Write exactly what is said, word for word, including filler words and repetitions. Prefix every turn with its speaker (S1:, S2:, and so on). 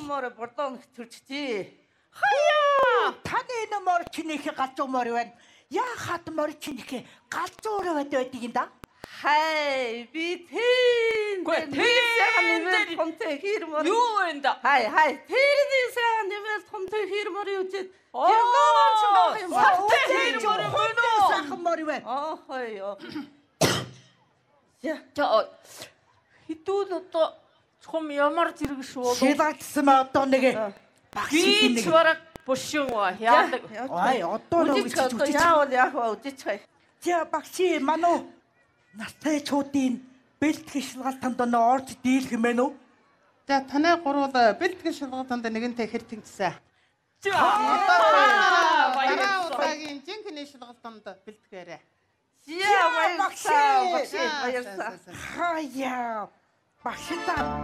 S1: мөр бордон төрчтэй.
S2: Хаяа! Таны энэ мөр чинийхээ галзуу мөр байна. Яахад мөр чинийхээ галзуу өрөөд байдаг юм да?
S1: Хай, би тэн.
S3: Гүй, тэн дээр
S1: томтой хэр мөр.
S3: Юу вэ да?
S1: Хай, хай. Тэрний сайн нэмэл томтой хэр мөр юу ч.
S3: Оо,
S2: Сахтай мөр юу? Сахан мөр байна.
S1: Аа, хаяа. Я,
S3: За хідүүл одоо чум ямар зэрэг шүү.
S2: Шилагдсан ба одоо нэг багш
S3: Би
S2: нэг.
S3: чвараг бушин ва яадаг.
S2: Ай, одоо нэг
S1: үжиж одоо яавал яах вэ? Үжиж хай.
S2: За багш мануу настай чуудын бэлтгэх шалгалтанд оноо орж дийлэх юм байна уу?
S4: За танай гурвал бэлтгэл шалгалтанд нэгэнтэй хэр тэнгисэ.
S3: За.
S4: Дараа удаагийн жинхэнэ шалгалтанд бэлтгээрэй.
S1: Я, багш, багш,
S4: За,
S1: баярлалаа.
S4: за, за, за.
S2: Хаяа. Багш та